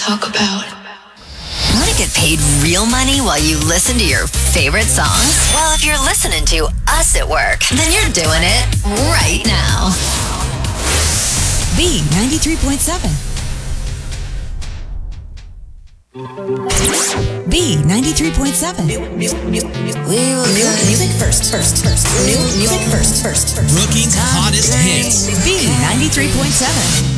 talk about. Want to get paid real money while you listen to your favorite songs? Well, if you're listening to us at work, then you're doing it right now. B93.7. B93.7. New music first. New music first. Brookings' hottest hits. B93.7.